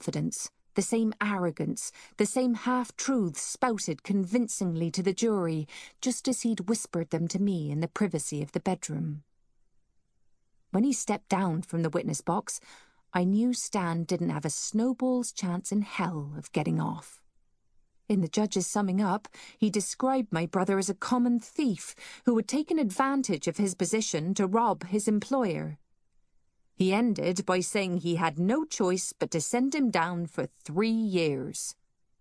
confidence, the same arrogance, the same half-truths spouted convincingly to the jury, just as he'd whispered them to me in the privacy of the bedroom. When he stepped down from the witness box, I knew Stan didn't have a snowball's chance in hell of getting off. In the judge's summing up, he described my brother as a common thief who had taken advantage of his position to rob his employer. He ended by saying he had no choice but to send him down for 3 years.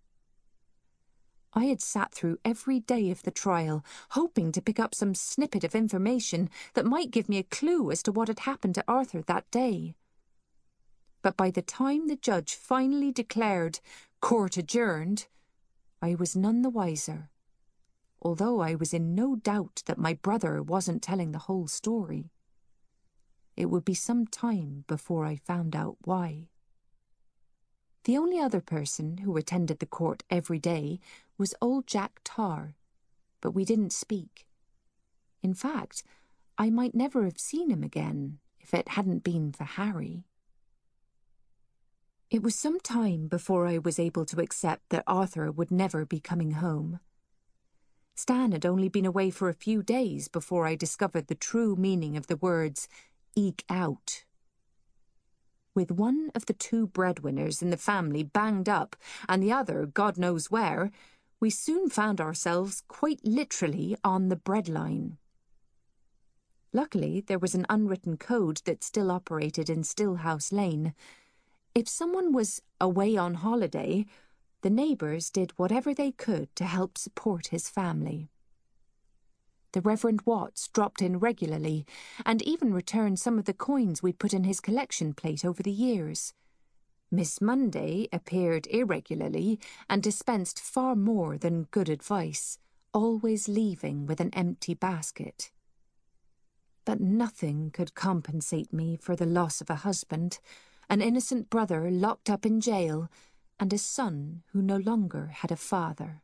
I had sat through every day of the trial, hoping to pick up some snippet of information that might give me a clue as to what had happened to Arthur that day. But by the time the judge finally declared court adjourned, I was none the wiser, although I was in no doubt that my brother wasn't telling the whole story. It would be some time before I found out why. The only other person who attended the court every day was old Jack Tar, but we didn't speak. In fact, I might never have seen him again if it hadn't been for Harry. It was some time before I was able to accept that Arthur would never be coming home. Stan had only been away for a few days before I discovered the true meaning of the words eke out. With one of the 2 breadwinners in the family banged up and the other God knows where, we soon found ourselves quite literally on the breadline. Luckily, there was an unwritten code that still operated in Stillhouse Lane. If someone was away on holiday, the neighbours did whatever they could to help support his family. The Reverend Watts dropped in regularly and even returned some of the coins we'd put in his collection plate over the years. Miss Monday appeared irregularly and dispensed far more than good advice, always leaving with an empty basket. But nothing could compensate me for the loss of a husband, an innocent brother locked up in jail, and a son who no longer had a father.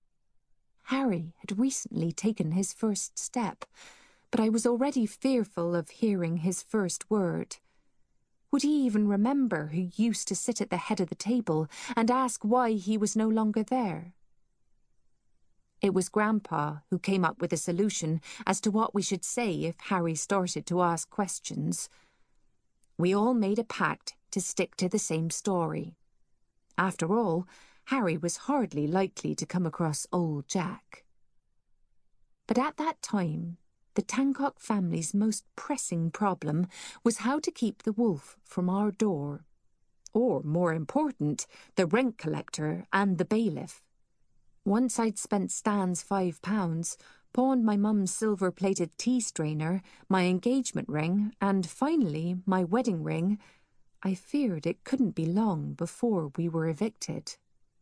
Harry had recently taken his first step, but I was already fearful of hearing his first word. Would he even remember who used to sit at the head of the table and ask why he was no longer there? It was Grandpa who came up with a solution as to what we should say if Harry started to ask questions. We all made a pact to stick to the same story. After all, Harry was hardly likely to come across old Jack. But at that time, the Tancock family's most pressing problem was how to keep the wolf from our door. Or, more important, the rent collector and the bailiff. Once I'd spent Stan's £5, pawned my mum's silver-plated tea strainer, my engagement ring, and finally my wedding ring, I feared it couldn't be long before we were evicted.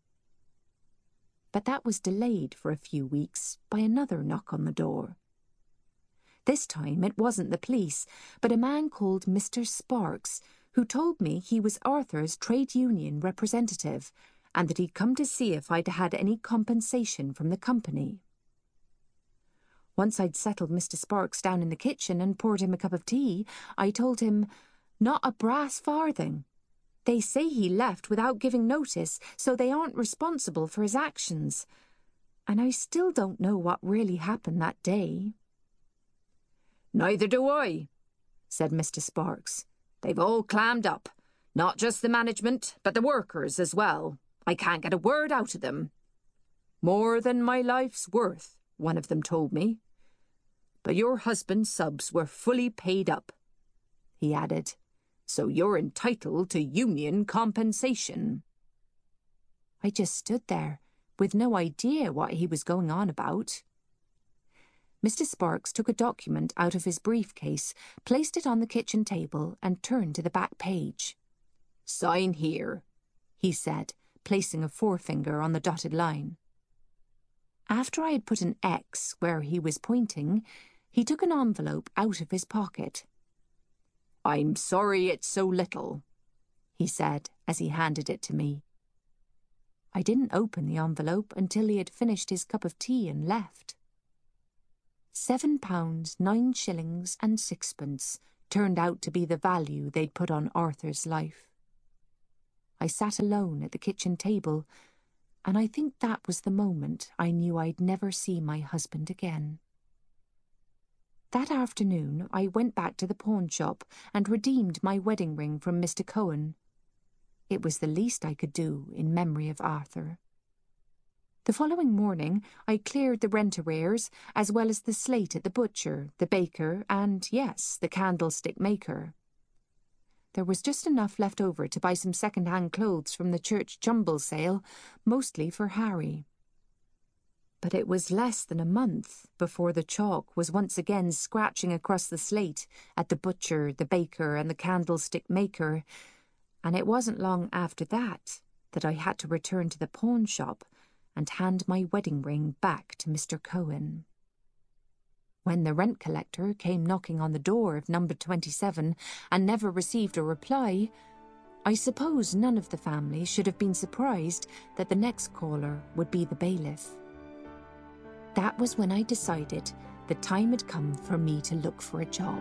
But that was delayed for a few weeks by another knock on the door. This time it wasn't the police, but a man called Mr. Sparks, who told me he was Arthur's trade union representative, and that he'd come to see if I'd had any compensation from the company. Once I'd settled Mr. Sparks down in the kitchen and poured him a cup of tea, I told him, "Not a brass farthing. They say he left without giving notice, so they aren't responsible for his actions. And I still don't know what really happened that day." "Neither do I," said Mr. Sparks. "They've all clammed up. Not just the management, but the workers as well. I can't get a word out of them. More than my life's worth, one of them told me. But your husband's subs were fully paid up," he added. "So you're entitled to union compensation." I just stood there, with no idea what he was going on about. Mr. Sparks took a document out of his briefcase, placed it on the kitchen table, and turned to the back page. "Sign here," he said, placing a forefinger on the dotted line. After I had put an X where he was pointing, he took an envelope out of his pocket. "I'm sorry it's so little," he said as he handed it to me. I didn't open the envelope until he had finished his cup of tea and left. £7, 9 shillings and 6pence turned out to be the value they'd put on Arthur's life. I sat alone at the kitchen table, and I think that was the moment I knew I'd never see my husband again. That afternoon, I went back to the pawn shop and redeemed my wedding ring from Mr. Cohen. It was the least I could do in memory of Arthur. The following morning, I cleared the rent arrears, as well as the slate at the butcher, the baker, and, yes, the candlestick maker. There was just enough left over to buy some second-hand clothes from the church jumble sale, mostly for Harry. But it was less than a month before the chalk was once again scratching across the slate at the butcher, the baker, and the candlestick maker, and it wasn't long after that I had to return to the pawn shop and hand my wedding ring back to Mr. Cohen. When the rent collector came knocking on the door of number 27 and never received a reply, I suppose none of the family should have been surprised that the next caller would be the bailiff. That was when I decided the time had come for me to look for a job.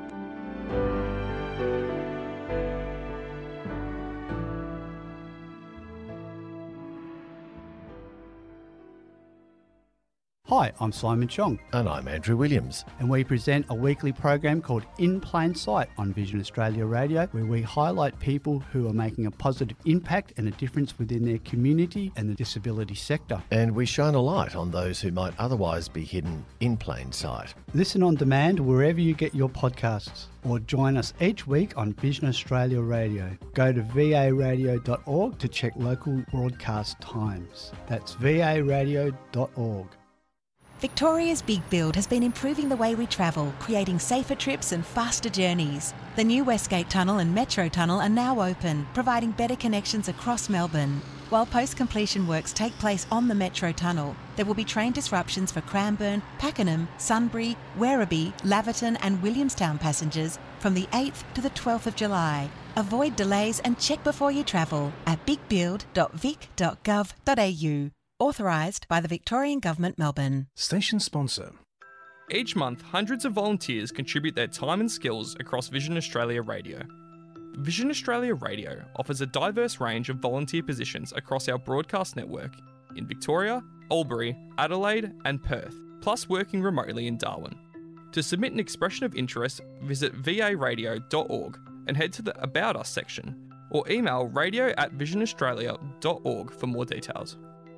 Hi, I'm Simon Chong. And I'm Andrew Williams. And we present a weekly program called In Plain Sight on Vision Australia Radio, where we highlight people who are making a positive impact and a difference within their community and the disability sector. And we shine a light on those who might otherwise be hidden in plain sight. Listen on demand wherever you get your podcasts, or join us each week on Vision Australia Radio. Go to varadio.org to check local broadcast times. That's varadio.org. Victoria's Big Build has been improving the way we travel, creating safer trips and faster journeys. The new Westgate Tunnel and Metro Tunnel are now open, providing better connections across Melbourne. While post-completion works take place on the Metro Tunnel, there will be train disruptions for Cranbourne, Pakenham, Sunbury, Werribee, Laverton and Williamstown passengers from the 8th to the 12th of July. Avoid delays and check before you travel at bigbuild.vic.gov.au. Authorised by the Victorian Government, Melbourne. Station sponsor. Each month, hundreds of volunteers contribute their time and skills across Vision Australia Radio. Vision Australia Radio offers a diverse range of volunteer positions across our broadcast network in Victoria, Albury, Adelaide and Perth, plus working remotely in Darwin. To submit an expression of interest, visit varadio.org and head to the About Us section, or email radio@visionaustralia.org for more details.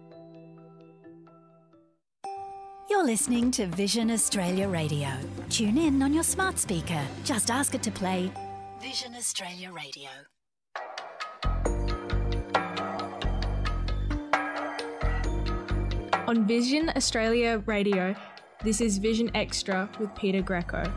You're listening to Vision Australia Radio. Tune in on your smart speaker. Just ask it to play Vision Australia Radio. On Vision Australia Radio, this is Vision Extra with Peter Greco.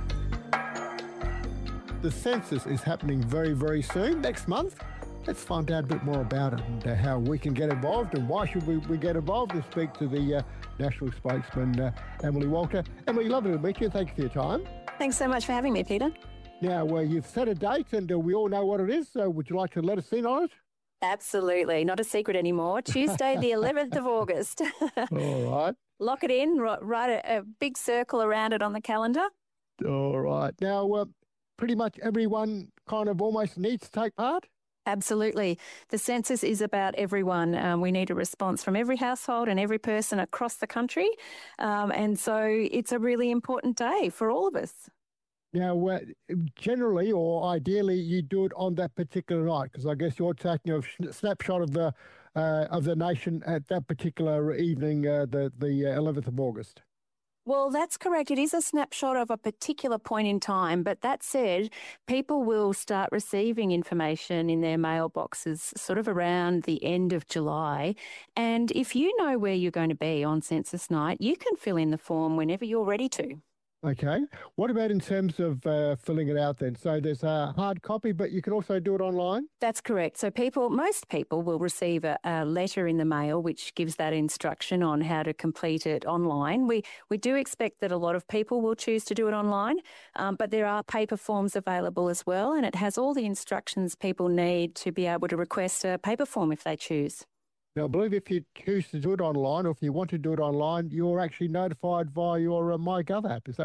The census is happening very, very soon, next month. Let's find out a bit more about it and how we can get involved and why should we get involved and speak to the National spokesman, Emily Walter. Emily, lovely to meet you. Thank you for your time. Thanks so much for having me, Peter. Now, you've set a date and we all know what it is, so would you like to let us in on it? Absolutely. Not a secret anymore. Tuesday, the 11th of August. All right. Lock it in, write a big circle around it on the calendar. All right. Now, pretty much everyone kind of almost needs to take part? Absolutely. The census is about everyone. We need a response from every household and every person across the country. And so it's a really important day for all of us. Now, generally or ideally, you do it on that particular night, because I guess you're taking a snapshot of the nation at that particular evening, the 11th of August. Well, that's correct. It is a snapshot of a particular point in time. But that said, people will start receiving information in their mailboxes sort of around the end of July. And if you know where you're going to be on census night, you can fill in the form whenever you're ready to. Okay. What about in terms of filling it out then? So there's a hard copy, but you can also do it online? That's correct. So most people will receive a letter in the mail which gives that instruction on how to complete it online. We do expect that a lot of people will choose to do it online, but there are paper forms available as well, and it has all the instructions people need to be able to request a paper form if they choose. Now, I believe if you choose to do it online, or if you want to do it online, you're actually notified via your MyGov app. Is that right?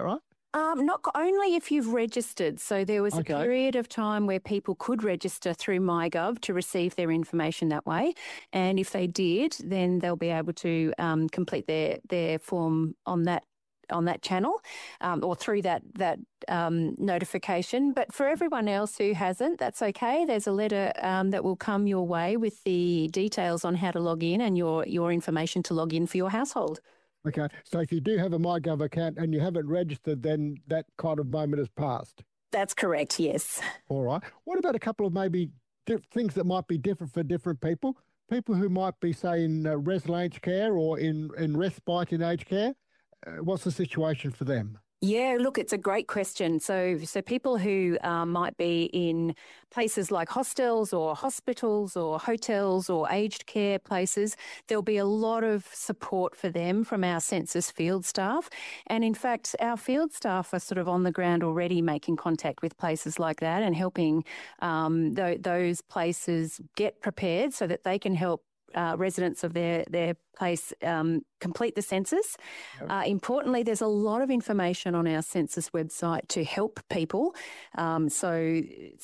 Not only if you've registered. So there was a period of time where people could register through MyGov to receive their information that way. And if they did, then they'll be able to complete their form on that channel or through that notification. But for everyone else who hasn't, that's okay. There's a letter that will come your way with the details on how to log in and your information to log in for your household. Okay, so if you do have a MyGov account and you haven't registered, then that kind of moment has passed. That's correct, yes. All right. What about a couple of maybe things that might be different for different people? People who might be, say, in residential aged care or in respite in aged care, what's the situation for them? Yeah, look, it's a great question. So people who might be in places like hostels or hospitals or hotels or aged care places, there'll be a lot of support for them from our census field staff. And in fact, our field staff are sort of on the ground already making contact with places like that and helping those places get prepared so that they can help residents of their place complete the census. Yep. Importantly, there's a lot of information on our census website to help people. So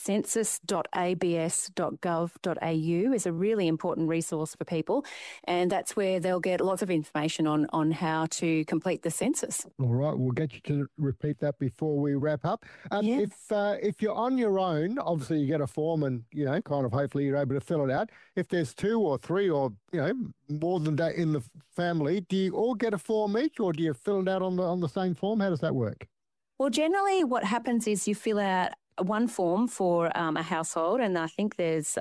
census.abs.gov.au is a really important resource for people, and that's where they'll get lots of information on how to complete the census. All right, we'll get you to repeat that before we wrap up. If you're on your own, obviously you get a form and, kind of hopefully you're able to fill it out. If there's 2 or 3 or, more than that in the family, do you all get a form each or do you fill it out on the same form? How does that work? Well, generally what happens is you fill out one form for a household, and I think there's,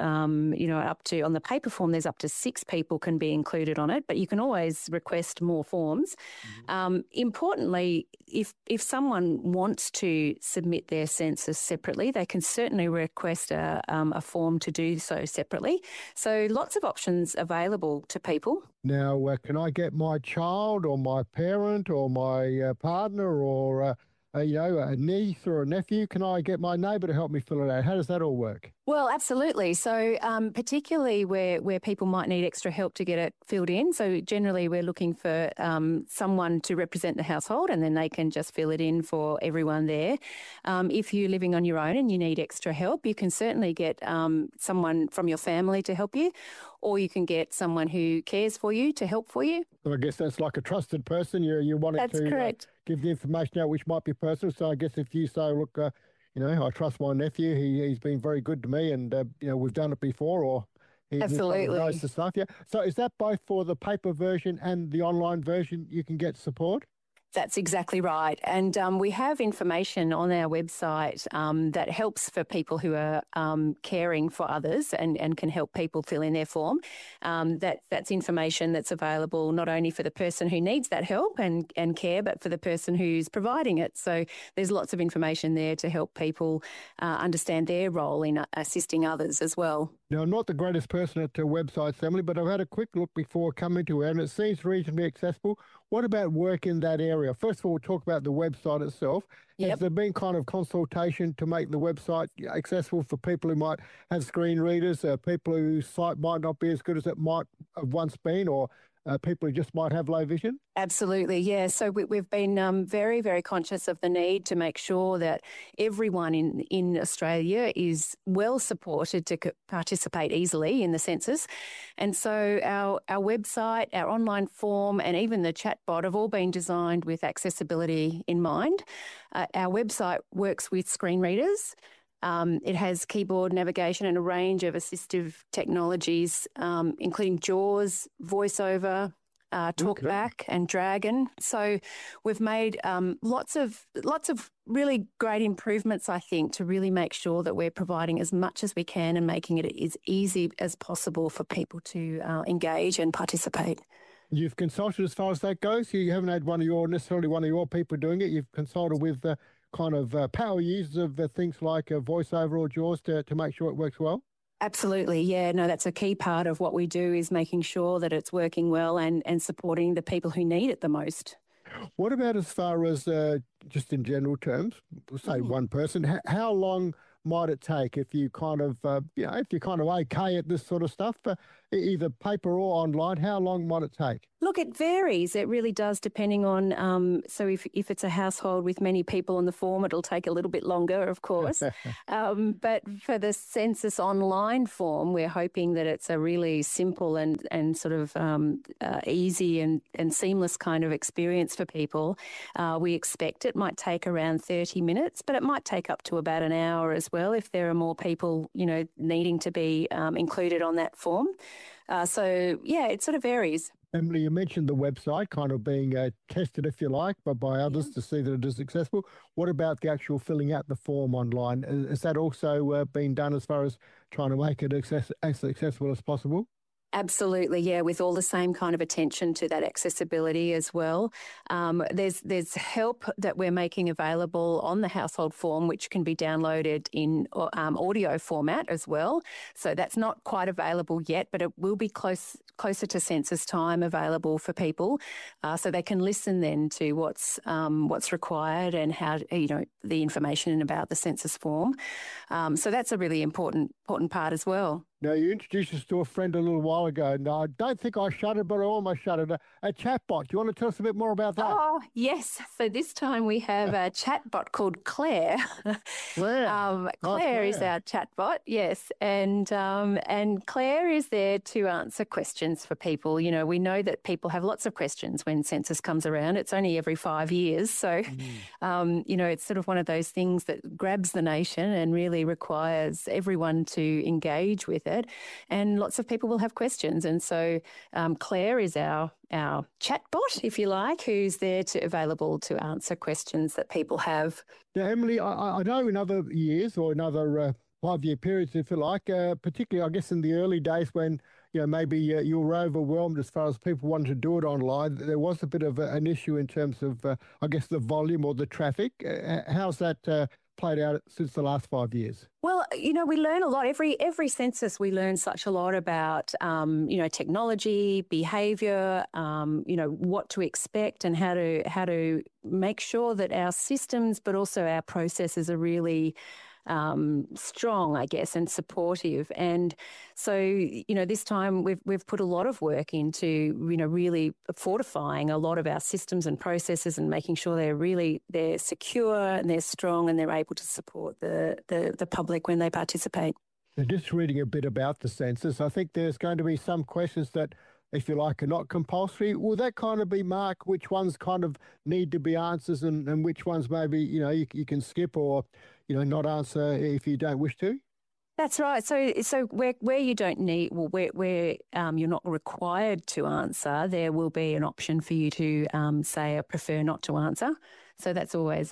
up to, on the paper form, there's up to 6 people can be included on it, but you can always request more forms. Mm-hmm. Importantly, if someone wants to submit their census separately, they can certainly request a form to do so separately. So lots of options available to people. Now, can I get my child or my parent or my partner or a niece or a nephew? Can I get my neighbour to help me fill it out? How does that all work? Well, absolutely. So particularly where people might need extra help to get it filled in. So generally we're looking for someone to represent the household, and then they can just fill it in for everyone there. If you're living on your own and you need extra help, you can certainly get someone from your family to help you, or you can get someone who cares for you to help for you. Well, I guess that's like a trusted person. You want That's to correct. Give the information out, which might be personal. So I guess if you say, look, I trust my nephew. He's been very good to me, and we've done it before, or he Absolutely. knows the stuff. Yeah. So is that both for the paper version and the online version? You can get support. That's exactly right. And we have information on our website that helps for people who are caring for others and can help people fill in their form. That's information that's available not only for the person who needs that help and care, but for the person who's providing it. So there's lots of information there to help people understand their role in assisting others as well. Now, I'm not the greatest person at websites, Emily, but I've had a quick look before coming to it, and it seems reasonably accessible. What about work in that area? First of all, we'll talk about the website itself. Yep. Has there been kind of consultation to make the website accessible for people who might have screen readers, people whose sight might not be as good as it might have once been, or people who just might have low vision? Absolutely, yeah. So we've been very, very conscious of the need to make sure that everyone in Australia is well supported to participate easily in the census. And so our website, our online form, and even the chatbot have all been designed with accessibility in mind. Our website works with screen readers. It has keyboard navigation and a range of assistive technologies, including JAWS, VoiceOver, TalkBack, and Dragon. So we've made lots of really great improvements, I think, to really make sure that we're providing as much as we can and making it as easy as possible for people to engage and participate. You've consulted as far as that goes? You haven't had necessarily one of your people doing it. You've consulted with kind of power users of things like VoiceOver or JAWS to make sure it works well? Absolutely, yeah. No, that's a key part of what we do, is making sure that it's working well and supporting the people who need it the most. What about as far as just in general terms, say one person, how long might it take if you kind of, if you're kind of okay at this sort of stuff? either paper or online? How long might it take? Look, it varies. It really does, depending on, so if it's a household with many people on the form, it'll take a little bit longer, of course. But for the census online form, we're hoping that it's a really simple and sort of easy and seamless kind of experience for people. We expect it might take around 30 minutes, but it might take up to about an hour as well if there are more people, needing to be included on that form. So, yeah, it sort of varies. Emily, you mentioned the website kind of being tested, if you like, but by others to see that it is successful. What about the actual filling out the form online? Is that also being done as far as trying to make it as accessible as possible? Absolutely, yeah, with all the same kind of attention to that accessibility as well. There's help that we're making available on the household form, which can be downloaded in audio format as well. So that's not quite available yet, but it will be closer to census time available for people, so they can listen then to what's required and how the information about the census form. So that's a really important part as well. Now, you introduced us to a friend a little while ago. Now, I don't think I shuddered, but I almost shuddered. A chatbot. Do you want to tell us a bit more about that? Oh, yes. So this time we have a chatbot called Claire. Claire? Claire is our chatbot, yes. And Claire is there to answer questions for people. We know that people have lots of questions when census comes around. It's only every 5 years. So, it's sort of one of those things that grabs the nation and really requires everyone to engage with it. And lots of people will have questions. And so Claire is our chatbot, if you like, who's there available to answer questions that people have. Now, Emily, I know in other years or in other 5-year periods, if you like, particularly, I guess, in the early days when maybe you were overwhelmed as far as people wanted to do it online, there was a bit of an issue in terms of, I guess, the volume or the traffic. How's that played out since the last 5 years? Well, we learn a lot. Every census, we learn such a lot about, technology, behaviour, what to expect and how to make sure that our systems, but also our processes are really strong, I guess, and supportive. And so, this time we've put a lot of work into, really fortifying a lot of our systems and processes and making sure they're secure and they're strong and they're able to support the public when they participate. Now, just reading a bit about the census, I think there's going to be some questions that, if you like, are not compulsory. Will that kind of be marked which ones kind of need to be answers and which ones maybe, you can skip or, not answer if you don't wish to? That's right. So where you don't need, where you're not required to answer, there will be an option for you to say I prefer not to answer. So that's always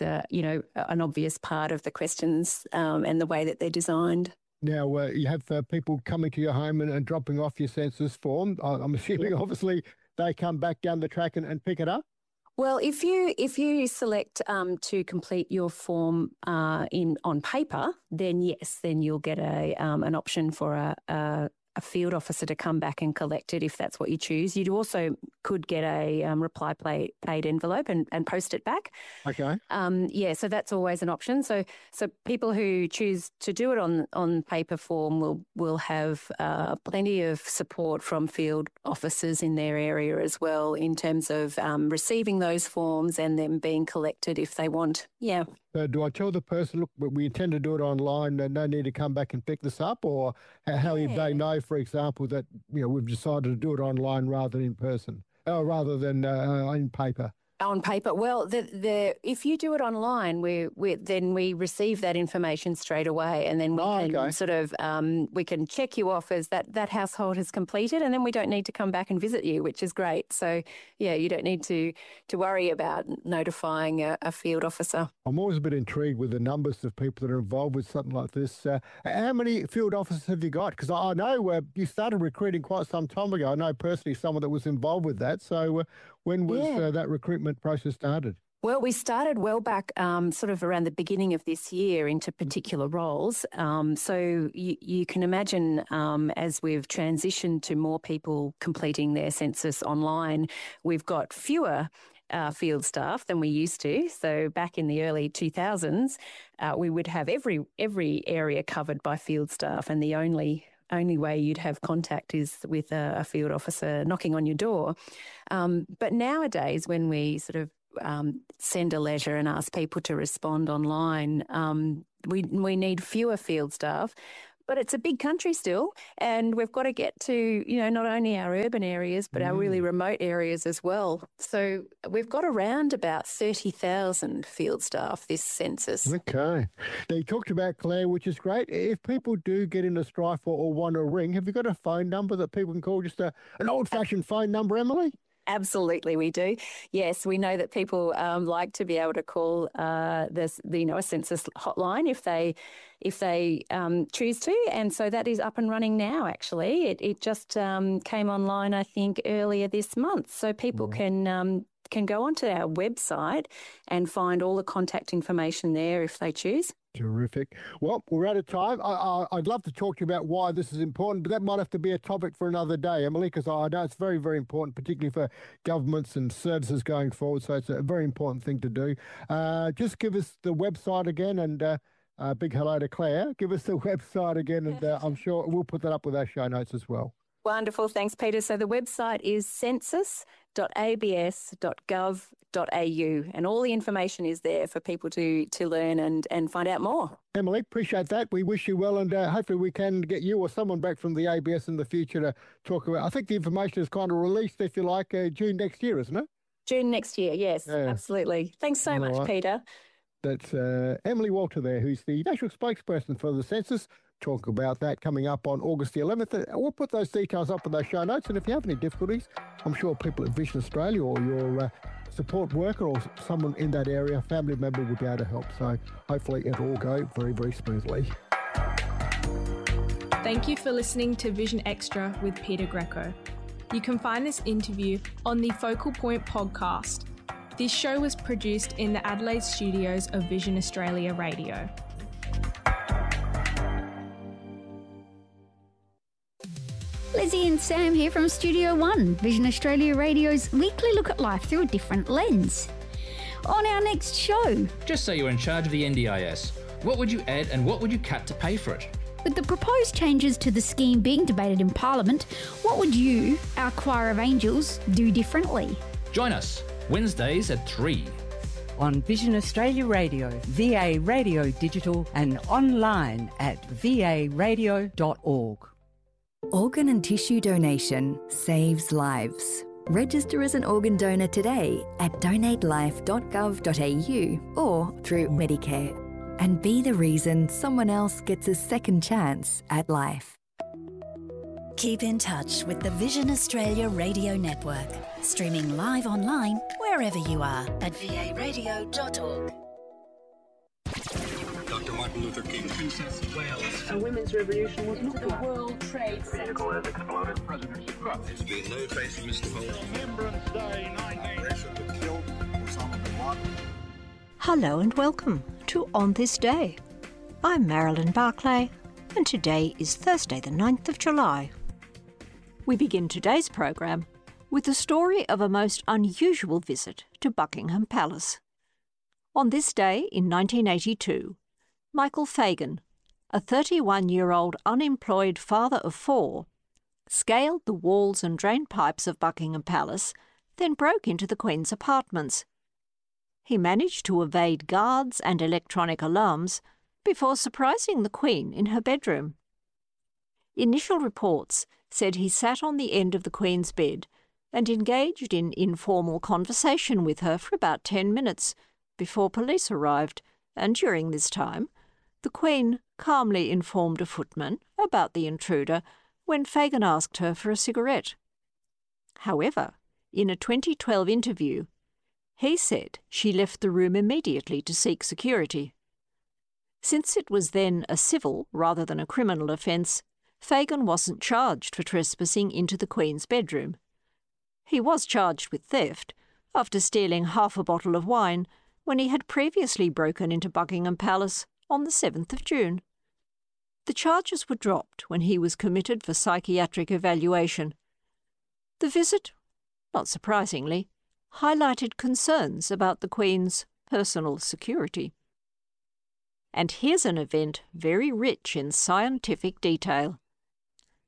an obvious part of the questions and the way that they're designed. Now, you have people coming to your home and dropping off your census form. I'm assuming, obviously, they come back down the track and pick it up? Well, if you select to complete your form on paper, then yes, then you'll get an option for a field officer to come back and collect it if that's what you choose. You also could get a reply paid envelope and post it back. Okay. So that's always an option. So people who choose to do it on paper form will have plenty of support from field officers in their area as well in terms of receiving those forms and them being collected if they want. Yeah. Do I tell the person, look, we intend to do it online and no need to come back and pick this up? Or how do they know, for example, that we've decided to do it online rather than in person, or rather than in paper? On paper, well, if you do it online, then we receive that information straight away, and then we can sort of we can check you off as that household has completed, and then we don't need to come back and visit you, which is great. So yeah, you don't need to worry about notifying a field officer. I'm always a bit intrigued with the numbers of people that are involved with something like this. How many field officers have you got? Because I know you started recruiting quite some time ago. I know personally someone that was involved with that. So when was that recruitment process started? Well, we started well back sort of around the beginning of this year into particular roles. So you can imagine as we've transitioned to more people completing their census online, we've got fewer field staff than we used to. So back in the early 2000s, we would have every area covered by field staff, and the only only way you'd have contact is with a field officer knocking on your door. But nowadays, when we sort of send a letter and ask people to respond online, we need fewer field staff. But it's a big country still, and we've got to get to, not only our urban areas, but our really remote areas as well. So we've got around about 30,000 field staff this census. Okay. Now, you talked about Claire, which is great. If people do get in a strife or want to ring, have you got a phone number that people can call, just an old-fashioned phone number, Emily? Absolutely, we do. Yes, we know that people like to be able to call a census hotline if they choose to, and so that is up and running now. Actually, it just came online, I think, earlier this month, so people can go onto our website and find all the contact information there if they choose. Terrific. Well, we're out of time. I'd love to talk to you about why this is important, but that might have to be a topic for another day, Emily, because I know it's very, very important, particularly for governments and services going forward. So it's a very important thing to do. Just give us the website again, and big hello to Claire. Give us the website again, and I'm sure we'll put that up with our show notes as well. Wonderful. Thanks, Peter. So the website is census.abs.gov.au, and all the information is there for people to learn and find out more. Emily, appreciate that. We wish you well, and hopefully we can get you or someone back from the ABS in the future to talk about. I think the information is kind of released, if you like, June next year, isn't it? June next year, yes, absolutely. Thanks so much, Peter. That's Emily Walter there, who's the national spokesperson for the census. Talk about that coming up on August the 11th. We'll put those details up in those show notes, and if you have any difficulties, I'm sure people at Vision Australia or your support worker or someone in that area, family member, will be able to help. So hopefully it'll all go very, very smoothly. Thank you for listening to Vision Extra with Peter Greco. You can find this interview on the Focal Point podcast. This show was produced in the Adelaide studios of Vision Australia Radio. Lizzie and Sam here from Studio One, Vision Australia Radio's weekly look at life through a different lens. On our next show... Just say you're in charge of the NDIS. What would you add and what would you cut to pay for it? With the proposed changes to the scheme being debated in Parliament, what would you, our choir of angels, do differently? Join us Wednesdays at 3. On Vision Australia Radio, VA Radio Digital, and online at varadio.org. Organ and tissue donation saves lives. Register as an organ donor today at donatelife.gov.au or through Medicare. And be the reason someone else gets a second chance at life. Keep in touch with the Vision Australia Radio Network, streaming live online wherever you are at varadio.org. Dr. Martin Luther King, Princess of Wales. A women's revolution was not the World Trade Center. Vehicle has exploded. President Trump. There's been no trace of Mr. Holmes. Remembrance Day 19. To kill Osama bin Laden. Hello and welcome to On This Day. I'm Marilyn Barclay, and today is Thursday the 9th of July. We begin today's program with the story of a most unusual visit to Buckingham Palace. On this day in 1982, Michael Fagan, a 31-year-old unemployed father of 4, scaled the walls and drain pipes of Buckingham Palace, then broke into the Queen's apartments. He managed to evade guards and electronic alarms before surprising the Queen in her bedroom. Initial reports said he sat on the end of the Queen's bed and engaged in informal conversation with her for about 10 minutes before police arrived, and during this time, the Queen calmly informed a footman about the intruder when Fagan asked her for a cigarette. However, in a 2012 interview, he said she left the room immediately to seek security. Since it was then a civil rather than a criminal offence, Fagan wasn't charged for trespassing into the Queen's bedroom. He was charged with theft after stealing half a bottle of wine when he had previously broken into Buckingham Palace on the 7th of June. The charges were dropped when he was committed for psychiatric evaluation. The visit, not surprisingly, highlighted concerns about the Queen's personal security. And here's an event very rich in scientific detail.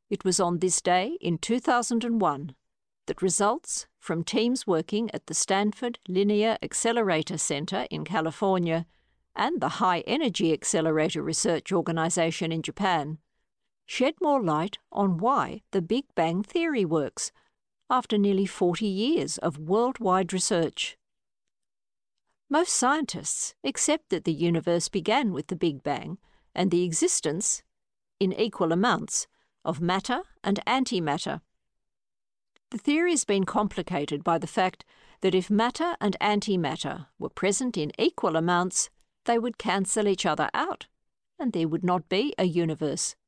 It was on this day in 2001 that results from teams working at the Stanford Linear Accelerator Center in California and the High Energy Accelerator Research Organization in Japan shed more light on why the Big Bang Theory works after nearly 40 years of worldwide research. Most scientists accept that the universe began with the Big Bang and the existence, in equal amounts, of matter and antimatter. The theory has been complicated by the fact that if matter and antimatter were present in equal amounts, they would cancel each other out, and there would not be a universe.